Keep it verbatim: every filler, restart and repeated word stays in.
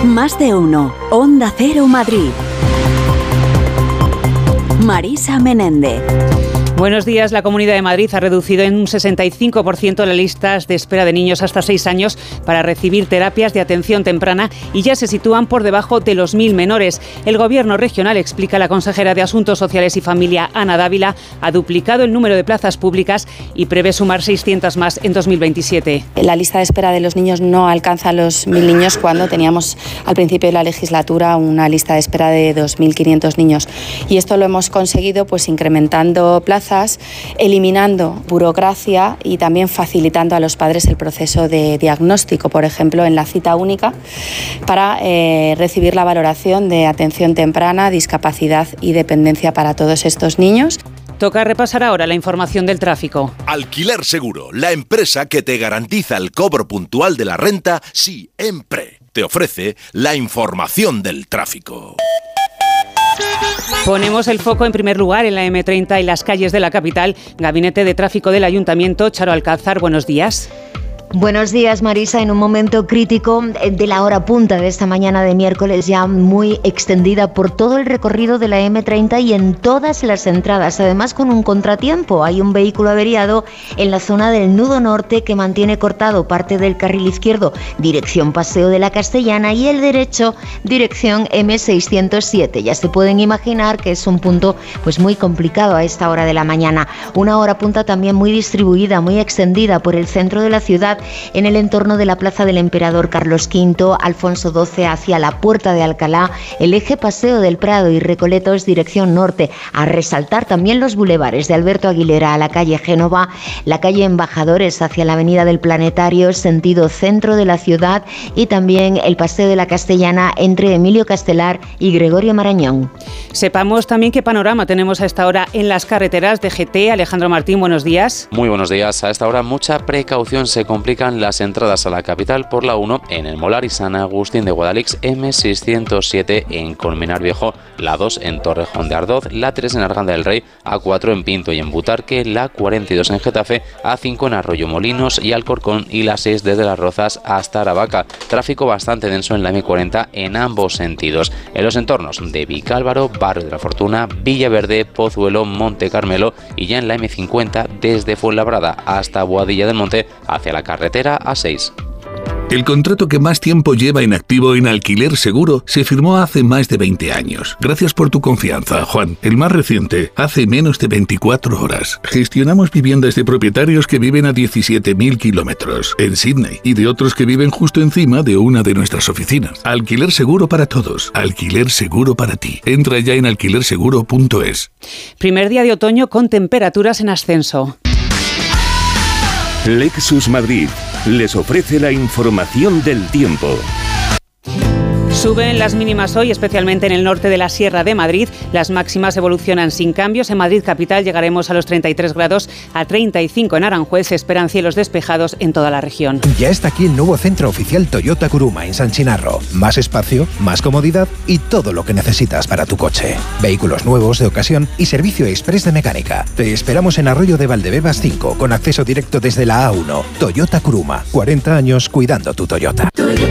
Más de uno. Onda Cero Madrid. Marisa Menéndez. Buenos días. La Comunidad de Madrid ha reducido en un sesenta y cinco por ciento las listas de espera de niños hasta seis años para recibir terapias de atención temprana y ya se sitúan por debajo de los mil menores. El Gobierno regional, explica la consejera de Asuntos Sociales y Familia, Ana Dávila, ha duplicado el número de plazas públicas y prevé sumar seiscientas más en dos mil veintisiete. La lista de espera de los niños no alcanza los mil niños cuando teníamos al principio de la legislatura una lista de espera de dos mil quinientos niños. Y esto lo hemos conseguido pues incrementando plazas, eliminando burocracia y también facilitando a los padres el proceso de diagnóstico, por ejemplo, en la cita única para eh, recibir la valoración de atención temprana, discapacidad y dependencia para todos estos niños. Toca repasar ahora la información del tráfico. Alquiler Seguro, la empresa que te garantiza el cobro puntual de la renta siempre. Te ofrece la información del tráfico. Ponemos el foco en primer lugar en la eme treinta y las calles de la capital. Gabinete de Tráfico del Ayuntamiento, Charo Alcázar, buenos días. Buenos días, Marisa. En un momento crítico de la hora punta de esta mañana de miércoles, ya muy extendida por todo el recorrido de la eme treinta y en todas las entradas. Además, con un contratiempo. Hay un vehículo averiado en la zona del nudo norte que mantiene cortado parte del carril izquierdo, dirección Paseo de la Castellana, y el derecho, dirección eme seiscientos siete. Ya se pueden imaginar que es un punto pues muy complicado a esta hora de la mañana. Una hora punta también muy distribuida, muy extendida por el centro de la ciudad, en el entorno de la Plaza del Emperador Carlos quinto, Alfonso doce hacia la Puerta de Alcalá, el eje Paseo del Prado y Recoletos dirección norte. A resaltar también los bulevares de Alberto Aguilera a la calle Génova, la calle Embajadores hacia la Avenida del Planetario, sentido centro de la ciudad, y también el Paseo de la Castellana entre Emilio Castelar y Gregorio Marañón. Sepamos también qué panorama tenemos a esta hora en las carreteras de G T. Alejandro Martín, buenos días. Muy buenos días. A esta hora mucha precaución. Se complican las entradas a la capital por la uno en el Molar y San Agustín de Guadalix, eme seiscientos siete en Colmenar Viejo, la dos en Torrejón de Ardoz, la tres en Arganda del Rey, a cuatro en Pinto y en Butarque, la cuarenta y dos en Getafe, a cinco en Arroyo Molinos y Alcorcón y la seis desde Las Rozas hasta Aravaca. Tráfico bastante denso en la eme cuarenta en ambos sentidos. En los entornos de Vicálvaro, Barrio de la Fortuna, Villaverde, Pozuelo, Monte Carmelo, y ya en la eme cincuenta desde Fuenlabrada hasta Boadilla del Monte hacia la carretera A seis. El contrato que más tiempo lleva en activo en Alquiler Seguro se firmó hace más de veinte años. Gracias por tu confianza, Juan. El más reciente, hace menos de veinticuatro horas. Gestionamos viviendas de propietarios que viven a diecisiete mil kilómetros en Sydney y de otros que viven justo encima de una de nuestras oficinas. Alquiler Seguro para todos. Alquiler Seguro para ti. Entra ya en alquiler seguro punto es. Primer día de otoño con temperaturas en ascenso. Lexus Madrid les ofrece la información del tiempo. Suben las mínimas hoy, especialmente en el norte de la Sierra de Madrid. Las máximas evolucionan sin cambios. En Madrid capital llegaremos a los treinta y tres grados, a treinta y cinco en Aranjuez. Se esperan cielos despejados en toda la región. Ya está aquí el nuevo centro oficial Toyota Kuruma en San Chinarro. Más espacio, más comodidad y todo lo que necesitas para tu coche. Vehículos nuevos, de ocasión y servicio express de mecánica. Te esperamos en Arroyo de Valdebebas cinco, con acceso directo desde la A uno. Toyota Kuruma. cuarenta años cuidando tu Toyota. Toyota.